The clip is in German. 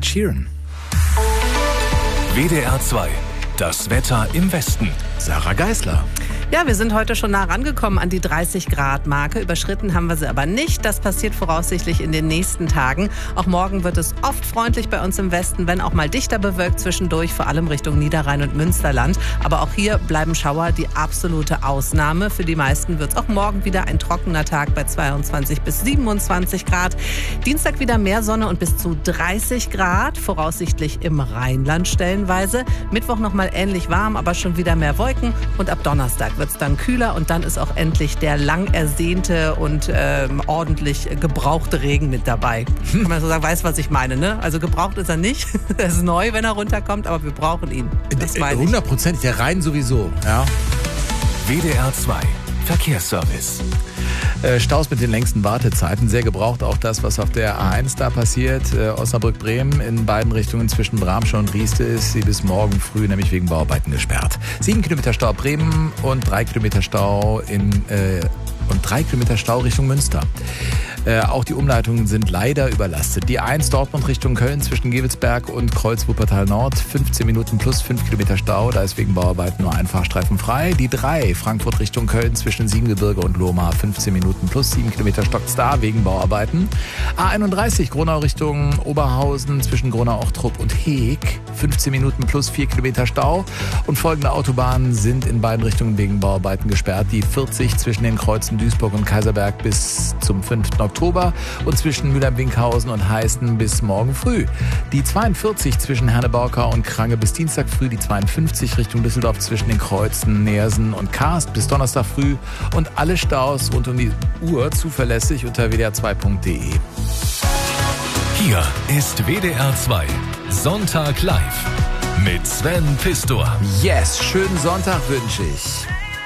Ed Sheeran. WDR 2. Das Wetter im Westen. Sarah Geisler. Ja, wir sind heute schon nah rangekommen an die 30-Grad-Marke. Überschritten haben wir sie aber nicht. Das passiert voraussichtlich in den nächsten Tagen. Auch morgen wird es oft freundlich bei uns im Westen, wenn auch mal dichter bewölkt zwischendurch, vor allem Richtung Niederrhein und Münsterland. Aber auch hier bleiben Schauer die absolute Ausnahme. Für die meisten wird es auch morgen wieder ein trockener Tag bei 22 bis 27 Grad. Dienstag wieder mehr Sonne und bis zu 30 Grad, voraussichtlich im Rheinland stellenweise. Mittwoch nochmal ähnlich warm, aber schon wieder mehr Wolken. Und ab Donnerstag wird es dann kühler und dann ist auch endlich der lang ersehnte und ordentlich gebrauchte Regen mit dabei. Wenn man so sagen, weiß, was ich meine, ne? Also gebraucht ist er nicht. Er ist neu, wenn er runterkommt, aber wir brauchen ihn. Das meine ich. 100%, der Rhein sowieso. Ja. WDR 2. Verkehrsservice. Staus mit den längsten Wartezeiten. Sehr gebraucht auch das, was auf der A1 da passiert. Osnabrück-Bremen in beiden Richtungen zwischen Bramsche und Rieste ist sie bis morgen früh, nämlich wegen Bauarbeiten gesperrt. 7 Kilometer Stau Bremen und 3 Kilometer Stau Richtung Münster. Auch die Umleitungen sind leider überlastet. Die 1 Dortmund Richtung Köln zwischen Gevelsberg und Kreuz-Wuppertal Nord, 15 Minuten plus 5 Kilometer Stau. Da ist wegen Bauarbeiten nur ein Fahrstreifen frei. Die 3 Frankfurt Richtung Köln zwischen Siebengebirge und Lohmar, 15 Minuten plus 7 Kilometer stockt's da wegen Bauarbeiten. A31 Gronau Richtung Oberhausen zwischen Gronau-Ochtrup und Heeg, 15 Minuten plus 4 Kilometer Stau. Und folgende Autobahnen sind in beiden Richtungen wegen Bauarbeiten gesperrt. Die 40 zwischen den Kreuzen Duisburg und Kaiserberg bis zum 5. Oktober und zwischen Mülheim-Winkhausen und Heißen bis morgen früh. Die 42 zwischen Herne-Borkau und Krange bis Dienstag früh, die 52 Richtung Düsseldorf zwischen den Kreuzen Neersen und Karst bis Donnerstag früh und alle Staus rund um die Uhr zuverlässig unter wdr2.de. Hier ist WDR 2. Sonntag live mit Sven Pistor. Yes, schönen Sonntag wünsche ich.